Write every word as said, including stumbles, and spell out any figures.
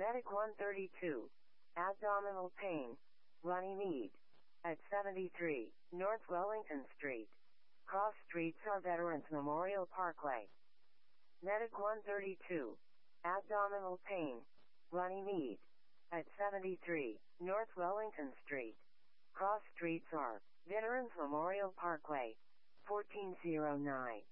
Medic one thirty-two. Abdominal pain. Runnymede. At seventy-three, North Wellington Street. Cross streets are Veterans Memorial Parkway. Medic one thirty-two. Abdominal pain. Runnymede. At seventy-three, North Wellington Street. Cross streets are Veterans Memorial Parkway. fourteen oh nine.